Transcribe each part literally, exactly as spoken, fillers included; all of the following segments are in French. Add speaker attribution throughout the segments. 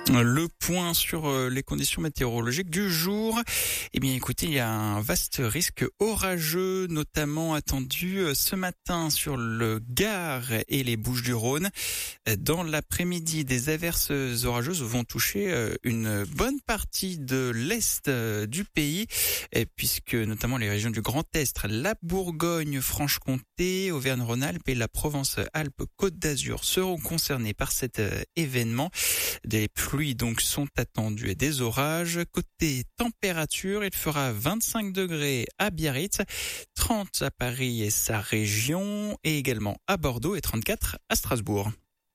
Speaker 1: Le point sur les conditions météorologiques du jour. Eh bien, écoutez, il y a un vaste risque orageux, notamment attendu ce matin sur le Gard et les Bouches-du-Rhône. Dans l'après-midi, des averses orageuses vont toucher une bonne partie de l'est du pays, puisque notamment les régions du Grand Est, la Bourgogne, Franche-Comté, Auvergne-Rhône-Alpes et la Provence-Alpes-Côte d'Azur seront concernés par cet événement. Des pluies donc sont attendues et des orages. Côté température, il fera vingt-cinq degrés à Biarritz, trente à Paris et sa région, et également à Bordeaux et trente-quatre à Strasbourg.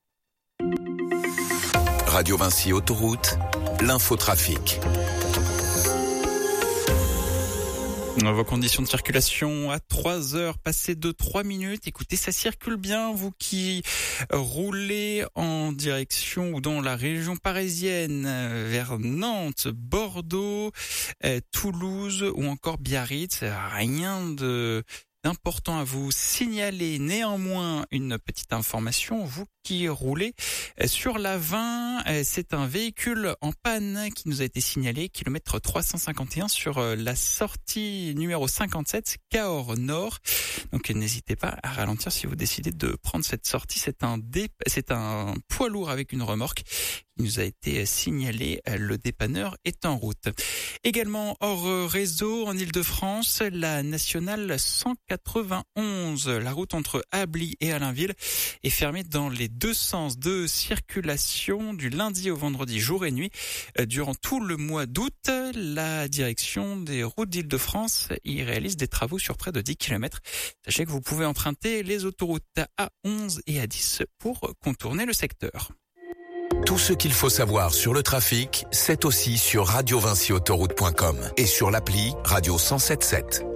Speaker 2: Radio Vinci Autoroute, l'infotrafic.
Speaker 1: Vos conditions de circulation à trois heures passées de trois minutes. Écoutez, ça circule bien. Vous qui roulez en direction ou dans la région parisienne vers Nantes, Bordeaux, Toulouse ou encore Biarritz, rien de d'important à vous signaler. Néanmoins, une petite information, vous qui roulez sur l'A vingt, c'est un véhicule en panne qui nous a été signalé, kilomètre trois cent cinquante et un sur la sortie numéro cinquante-sept, Cahors Nord. Donc n'hésitez pas à ralentir si vous décidez de prendre cette sortie. C'est un dé... c'est un poids lourd avec une remorque qui nous a été signalé. Le dépanneur est en route. Également hors réseau en Île-de-France, la nationale cent quatre-vingt-onze, la route entre Ably et Allainville, est fermée dans les deux sens de circulation du lundi au vendredi, jour et nuit. Durant tout le mois d'août, la direction des routes d'Île-de-France y réalise des travaux sur près de dix kilomètres. Sachez que vous pouvez emprunter les autoroutes A onze et A dix pour contourner le secteur.
Speaker 2: Tout ce qu'il faut savoir sur le trafic, c'est aussi sur radio vinci autoroute point com et sur l'appli Radio cent sept sept.